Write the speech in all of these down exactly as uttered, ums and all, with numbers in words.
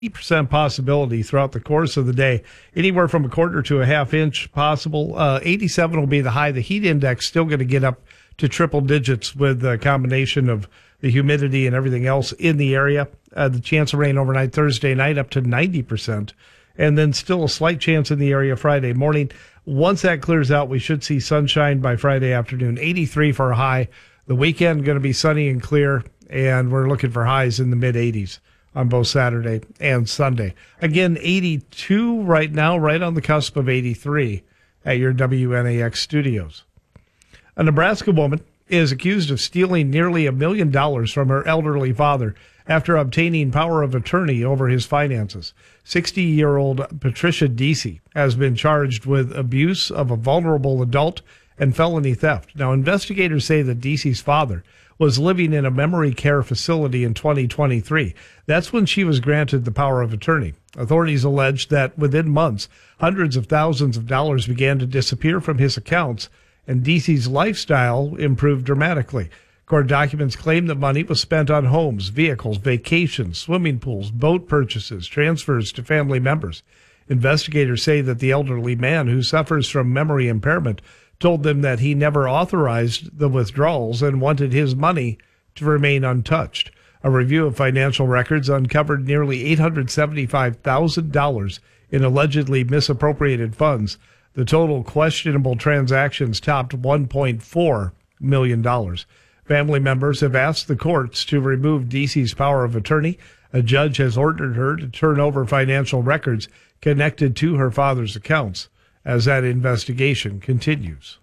eighty percent possibility throughout the course of the day, anywhere from a quarter to a half inch possible. Uh, eighty-seven will be the high. The heat index still going to get up to triple digits with a combination of the humidity and everything else in the area. Uh, the chance of rain overnight Thursday night up to ninety percent, and then still a slight chance in the area Friday morning. Once that clears out, we should see sunshine by Friday afternoon. eighty-three for a high. The weekend going to be sunny and clear, and we're looking for highs in the mid eighties on both Saturday and Sunday. Again, eighty-two right now, right on the cusp of eighty-three at your W N A X studios. A Nebraska woman is accused of stealing nearly a million dollars from her elderly father after obtaining power of attorney over his finances. sixty-year-old Patricia Deasy has been charged with abuse of a vulnerable adult and felony theft. Now, investigators say that Deasy's father was living in a memory care facility in twenty twenty-three. That's when she was granted the power of attorney. Authorities allege that within months, hundreds of thousands of dollars began to disappear from his accounts, and Deasy's lifestyle improved dramatically. Court documents claim that money was spent on homes, vehicles, vacations, swimming pools, boat purchases, transfers to family members. Investigators say that the elderly man, who suffers from memory impairment, told them that he never authorized the withdrawals and wanted his money to remain untouched. A review of financial records uncovered nearly eight hundred seventy-five thousand dollars in allegedly misappropriated funds. The total questionable transactions topped one point four million dollars. Family members have asked the courts to remove Deasy's power of attorney. A judge has ordered her to turn over financial records connected to her father's accounts as that investigation continues.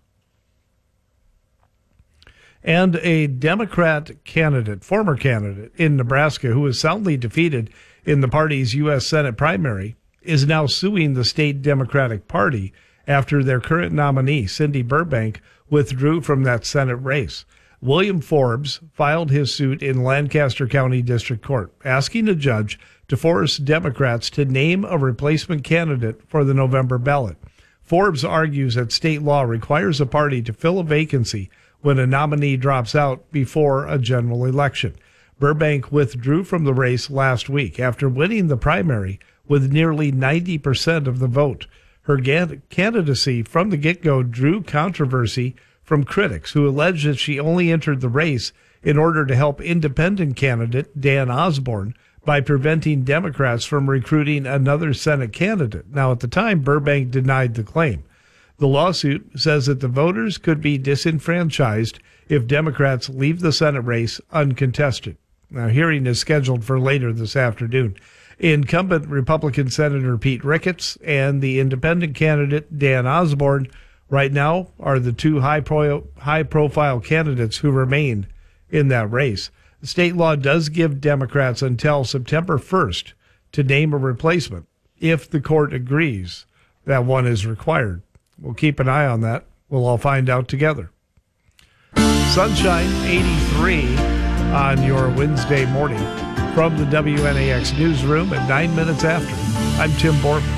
And a Democrat candidate, former candidate in Nebraska, who was soundly defeated in the party's U S Senate primary, is now suing the state Democratic Party after their current nominee, Cindy Burbank, withdrew from that Senate race. William Forbes filed his suit in Lancaster County District Court, asking a judge to force Democrats to name a replacement candidate for the November ballot. Forbes argues that state law requires a party to fill a vacancy when a nominee drops out before a general election. Burbank withdrew from the race last week after winning the primary with nearly ninety percent of the vote. Her candidacy from the get-go drew controversy from critics who alleged that she only entered the race in order to help independent candidate Dan Osborne by preventing Democrats from recruiting another Senate candidate. Now, at the time, Burbank denied the claim. The lawsuit says that the voters could be disenfranchised if Democrats leave the Senate race uncontested. Now, hearing is scheduled for later this afternoon. Incumbent Republican Senator Pete Ricketts and the independent candidate Dan Osborne right now are the two high pro- high-profile candidates who remain in that race. State law does give Democrats until September first to name a replacement if the court agrees that one is required. We'll keep an eye on that. We'll all find out together. Sunshine eighty-three on your Wednesday morning from the W N A X newsroom at nine minutes after. I'm Tim Bortman.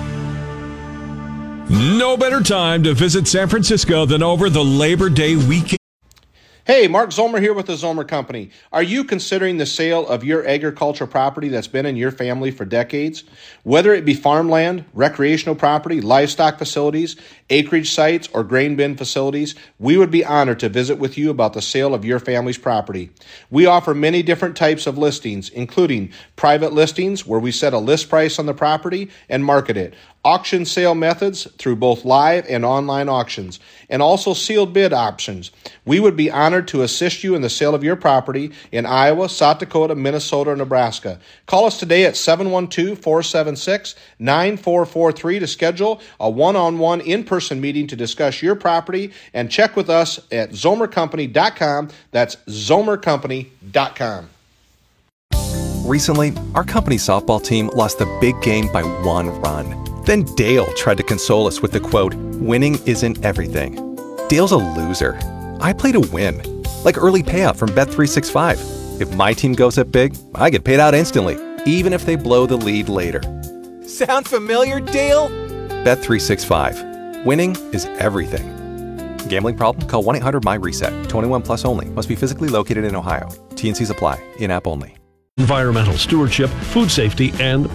No better time to visit San Francisco than over the Labor Day weekend. Hey, Mark Zomer here with the Zomer Company. Are you considering the sale of your agricultural property that's been in your family for decades? Whether it be farmland, recreational property, livestock facilities, acreage sites, or grain bin facilities, we would be honored to visit with you about the sale of your family's property. We offer many different types of listings, including private listings where we set a list price on the property and market it, auction sale methods through both live and online auctions, and also sealed bid options. We would be honored to assist you in the sale of your property in Iowa, South Dakota, Minnesota, or Nebraska. Call us today at seven one two, four seven six, nine four four three to schedule a one-on-one in-person meeting to discuss your property, and check with us at zomer company dot com. That's zomer company dot com. Recently, our company softball team lost the big game by one run. Then Dale tried to console us with the quote, "Winning isn't everything." Dale's a loser. I play to win, like early payout from Bet three sixty-five. If my team goes up big, I get paid out instantly, even if they blow the lead later. Sound familiar, Dale? Bet three sixty-five. Winning is everything. Gambling problem? Call one eight hundred M Y RESET. twenty-one plus only. Must be physically located in Ohio. T and Cs apply. In-app only. environmental stewardship, food safety, and